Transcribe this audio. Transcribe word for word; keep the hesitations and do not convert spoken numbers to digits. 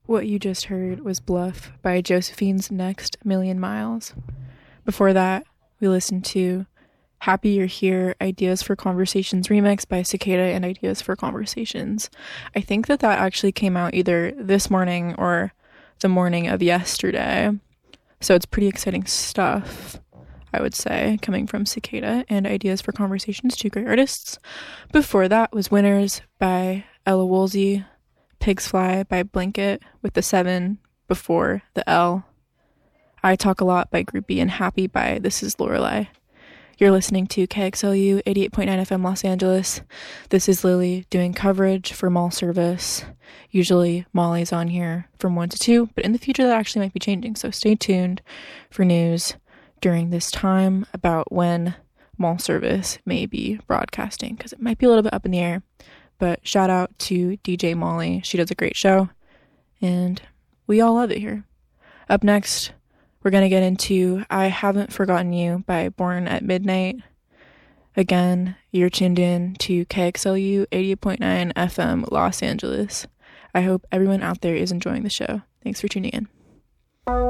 What you just heard was Bluff by Josephine's Next Million Miles. Before that, we listened to Happy You're Here, Ideas for Conversations remix by Cicada and Ideas for Conversations. I think that that actually came out either this morning or the morning of yesterday. So it's pretty exciting stuff, I would say, coming from Cicada and Ideas for Conversations, two great artists. Before that was Winners by Ella Woolsey, Pigs Fly by Blanket with the seven before the L, I Talk a Lot by Groupie, and Happy by This Is Lorelei. You're listening to K X L U eighty-eight point nine F M Los Angeles. This is Lily doing coverage for mall service. Usually Molly's on here from one to two, but in the future that actually might be changing, so stay tuned for news during this time about when mall service may be broadcasting, because it might be a little bit up in the air. But shout out to D J Molly. She does a great show, and we all love it here. Up next, we're going to get into I Haven't Forgotten You by Born at Midnight. Again, you're tuned in to K X L U eighty-eight point nine F M Los Angeles. I hope everyone out there is enjoying the show. Thanks for tuning in.